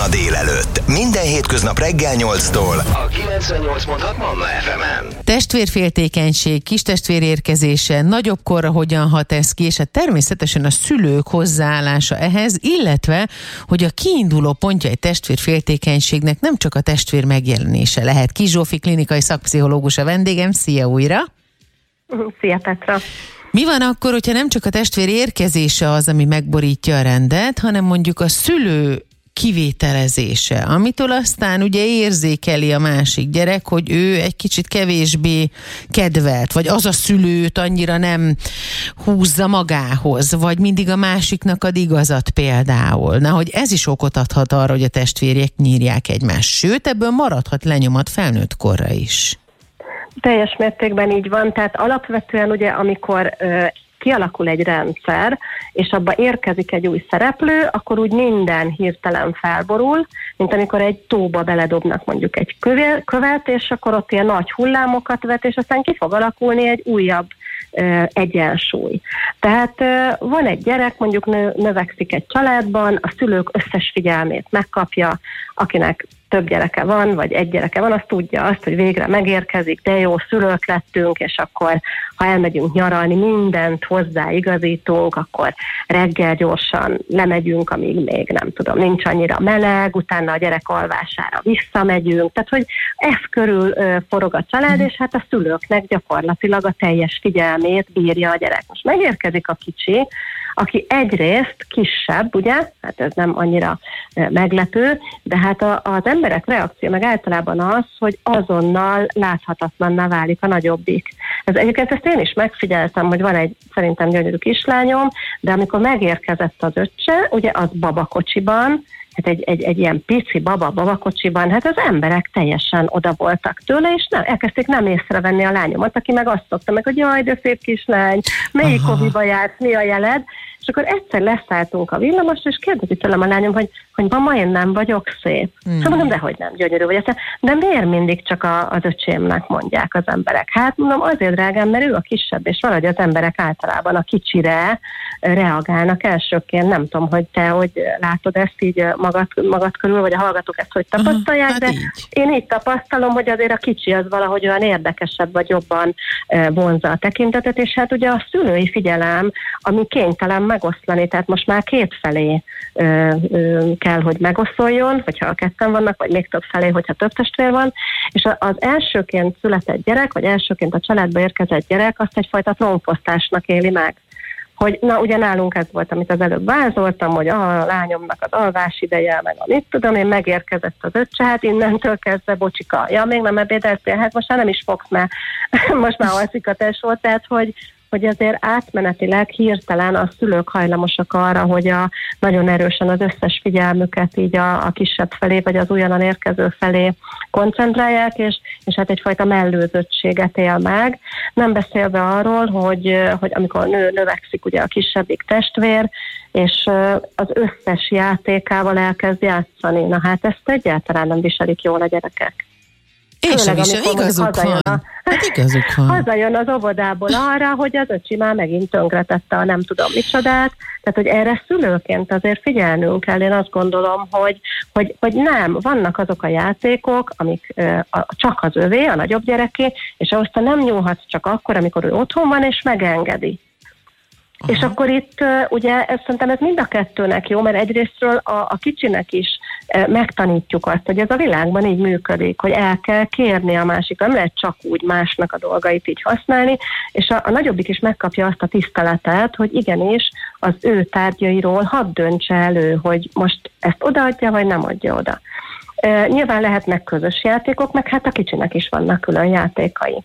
Manna délelőtt. Minden hétköznap reggel 8-tól a 98.6 Manna FM-en. Testvérféltékenység, kistestvér érkezése, nagyobb korra hogyan hat ez ki, és hát természetesen a szülők hozzáállása ehhez, illetve, hogy a kiinduló pontja egy testvérféltékenységnek nem csak a testvér megjelenése lehet. Kis Zsófi klinikai szakpszichológus a vendégem. Szia újra! Szia Petra! Mi van akkor, hogyha nem csak a testvér érkezése az, ami megborítja a rendet, hanem mondjuk a szülő kivételezése, amitől aztán ugye érzékeli a másik gyerek, hogy ő egy kicsit kevésbé kedvelt, vagy az a szülőt annyira nem húzza magához, vagy mindig a másiknak ad igazat például. Na, hogy ez is okot adhat arra, hogy a testvérek nyírják egymást. Sőt, ebből maradhat lenyomat felnőtt korra is. Teljes mértékben így van, tehát alapvetően ugye amikor kialakul egy rendszer, és abba érkezik egy új szereplő, akkor úgy minden hirtelen felborul, mint amikor egy tóba beledobnak mondjuk egy követ, és akkor ott ilyen nagy hullámokat vet, és aztán ki fog alakulni egy újabb egyensúly. Tehát van egy gyerek, mondjuk növekszik egy családban, a szülők összes figyelmét megkapja, akinek több gyereke van, vagy egy gyereke van, az tudja azt, hogy végre megérkezik, de jó, szülők lettünk, és akkor, ha elmegyünk nyaralni, mindent hozzáigazítunk, akkor reggel gyorsan lemegyünk, amíg még nem tudom, nincs annyira meleg, utána a gyerek alvására visszamegyünk, tehát, hogy ez körül forog a család, és hát a szülőknek gyakorlatilag a teljes figyelmét bírja a gyerek. Most megérkezik a kicsi, aki egyrészt kisebb, ugye, hát ez nem annyira meglepő, de hát az emberek reakció meg általában az, hogy azonnal láthatatlanná válik a nagyobbik. Egyébként ezt én is megfigyeltem, hogy van egy szerintem gyönyörű kislányom, de amikor megérkezett az öccse, ugye az babakocsiban, hát egy ilyen pici babakocsiban, hát az emberek teljesen oda voltak tőle, és elkezdték nem észrevenni a lányomat, aki meg azt szokta meg, hogy jaj, de szép kislány, melyik oviba jársz, mi a jeled? És akkor egyszer leszálltunk a villamosra, és kérdezi tőlem a lányom, hogy mama, én nem vagyok szép. Hát mondom, dehogy nem, gyönyörű vagy. De miért mindig csak az öcsémnek mondják az emberek? Hát mondom, azért drágám, mert ő a kisebb, és valahogy az emberek általában a kicsire reagálnak elsőként. Nem tudom, hogy te hogy látod ezt így magad körül, vagy a hallgatók ezt hogy tapasztalják, hát de így. Én így tapasztalom, hogy azért a kicsi az valahogy olyan érdekesebb, vagy jobban vonzza a tekintetet, és hát ugye a szülői figyelem, ami kénytelen megoszlani, tehát most már két felé kell, hogy megoszoljon, hogyha a ketten vannak, vagy még több felé, hogyha több testvér van, és az elsőként született gyerek, vagy elsőként a családba érkezett gyerek azt egyfajta trónfosztásnak éli meg. Hogy na, ugye nálunk ez volt, amit az előbb vázoltam, hogy a lányomnak az alvás ideje, meg a mit tudom én, megérkezett az öccse, hát innentől kezdve bocsika. Ja, még nem ebédeltél, hát most már nem is fogsz, mert most már alszik a tesó, tehát hogy azért átmenetileg hirtelen a szülők hajlamosak arra, hogy nagyon erősen az összes figyelmüket így a kisebb felé, vagy az újonnan érkező felé koncentrálják, és hát egyfajta mellőzöttséget él meg. Nem beszélve arról, hogy amikor növekszik ugye a kisebbik testvér, és az összes játékával elkezd játszani. Na hát ezt egyáltalán nem viselik jól a gyerekek. És igazuk van. Hát igazuk van. Hazajön az óvodából arra, hogy az öcsi már megint tönkretette a nem tudom micsodát, tehát hogy erre szülőként azért figyelnünk kell. Én azt gondolom, hogy nem, vannak azok a játékok, amik csak az övé, a nagyobb gyereké, és ahhoz te nem nyúlhatsz csak akkor, amikor ő otthon van, és megengedi. Aha. És akkor itt ugye szerintem ez mind a kettőnek jó, mert egyrésztről a kicsinek is megtanítjuk azt, hogy ez a világban így működik, hogy el kell kérni a másik, nem lehet csak úgy másnak a dolgait így használni, és a nagyobbik is megkapja azt a tiszteletet, hogy igenis az ő tárgyairól hadd döntse elő, hogy most ezt odaadja, vagy nem adja oda. Nyilván lehetnek közös játékok, meg hát a kicsinek is vannak külön játékai.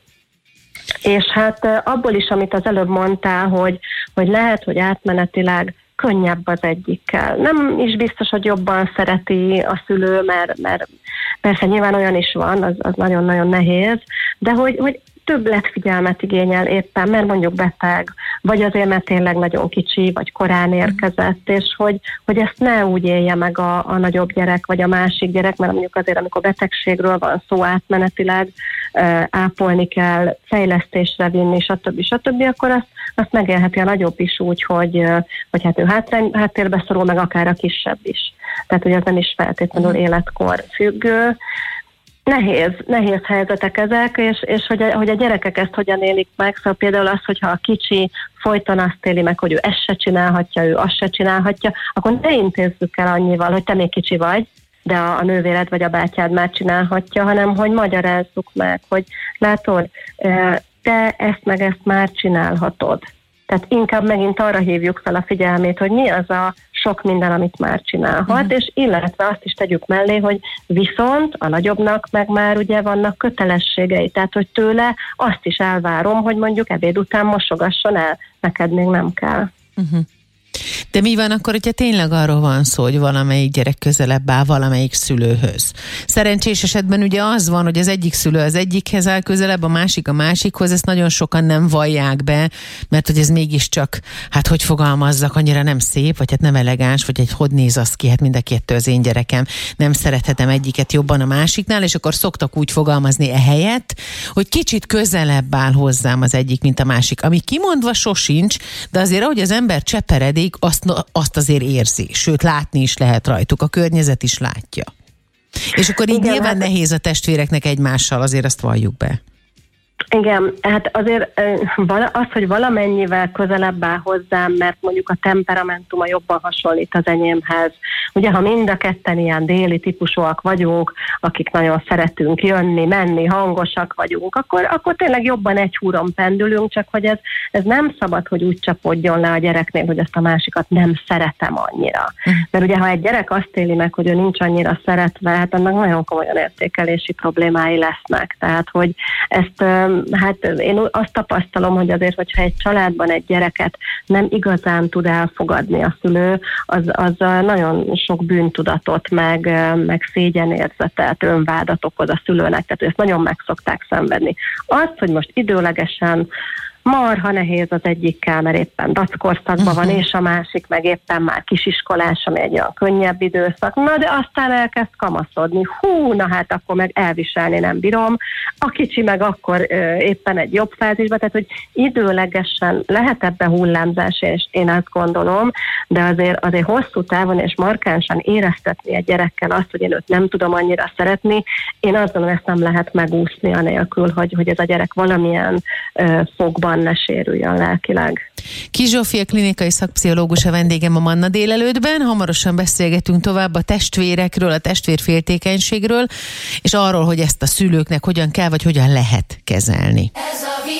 És hát abból is, amit az előbb mondtál, hogy lehet, hogy átmenetileg könnyebb az egyikkel. Nem is biztos, hogy jobban szereti a szülő, mert persze nyilván olyan is van, az nagyon-nagyon nehéz, de hogy többletfigyelmet igényel éppen, mert mondjuk beteg, vagy azért, mert tényleg nagyon kicsi, vagy korán érkezett, és hogy ezt ne úgy élje meg a nagyobb gyerek, vagy a másik gyerek, mert mondjuk azért, amikor betegségről van szó átmenetileg, ápolni kell, fejlesztésre vinni, stb., akkor azt megélheti a nagyobb is úgy, hogy hát ő háttérbe szorul, meg akár a kisebb is. Tehát, hogy ez nem is feltétlenül életkor függő. Nehéz helyzetek ezek, és hogy a gyerekek ezt hogyan élik meg, szóval például az, hogyha a kicsi folyton azt éli meg, hogy ő ezt se csinálhatja, ő azt se csinálhatja, akkor ne intézzük el annyival, hogy te még kicsi vagy, de a nővéred vagy a bátyád már csinálhatja, hanem hogy magyarázzuk meg, hogy látod, te ezt meg ezt már csinálhatod. Tehát inkább megint arra hívjuk fel a figyelmét, hogy mi az a sok minden, amit már csinálhat, és illetve azt is tegyük mellé, hogy viszont a nagyobbnak meg már ugye vannak kötelességei, tehát hogy tőle azt is elvárom, hogy mondjuk ebéd után mosogasson el, neked még nem kell. De mi van akkor, hogyha tényleg arról van szó, hogy valamelyik gyerek közelebb áll valamelyik szülőhöz? Szerencsés esetben ugye az van, hogy az egyik szülő az egyikhez áll közelebb, a másik a másikhoz, ezt nagyon sokan nem vallják be, mert hogy ez mégiscsak, hát hogy fogalmazzak, annyira nem szép, vagy hát nem elegáns, vagy hogy néz az ki, hát mind a kettő az én gyerekem, nem szerethetem egyiket jobban a másiknál, és akkor szoktak úgy fogalmazni ehelyett, hogy kicsit közelebb áll hozzám az egyik, mint a másik. Ami kimondva sosincs, de azért ahogy az ember cseperedik, azt azért érzi, sőt látni is lehet rajtuk, a környezet is látja. És akkor így nyilván nehéz a testvéreknek egymással, azért azt valljuk be. Igen, hát azért az, hogy valamennyivel közelebb áll hozzám, mert mondjuk a temperamentuma jobban hasonlít az enyémhez. Ugye, ha mind a ketten ilyen déli típusúak vagyunk, akik nagyon szeretünk jönni, menni, hangosak vagyunk, akkor tényleg jobban egy húron pendülünk, csak hogy ez nem szabad, hogy úgy csapódjon le a gyereknél, hogy ezt a másikat nem szeretem annyira. Mert ugye, ha egy gyerek azt éli meg, hogy ő nincs annyira szeretve, hát annak nagyon komolyan értékelési problémái lesznek. Tehát, hogy ezt hát én azt tapasztalom, hogy azért, hogyha egy családban egy gyereket nem igazán tud elfogadni a szülő, az nagyon sok bűntudatot, meg szégyenérzetet, önvádat okoz a szülőnek, tehát ezt nagyon meg szokták szenvedni. Az, hogy most időlegesen marha nehéz az egyikkel, mert éppen dackorszakban van, és a másik meg éppen már kisiskolás, ami egy olyan könnyebb időszak. Na, de aztán elkezd kamaszodni. Na hát akkor meg elviselni nem bírom. A kicsi meg akkor éppen egy jobb fázisban, tehát hogy időlegesen lehet ebben hullámzás, és én azt gondolom, de azért hosszú távon és markánsan éreztetni egy gyerekkel azt, hogy én őt nem tudom annyira szeretni, én azt gondolom, ezt nem lehet megúszni anélkül, hogy ez a gyerek valamilyen fogban ne sérüljön lelkileg. Kis Zsófia klinikai szakpszichológus a vendégem a Manna délelőttben. Hamarosan beszélgetünk tovább a testvérekről, a testvérféltékenységről, és arról, hogy ezt a szülőknek hogyan kell, vagy hogyan lehet kezelni.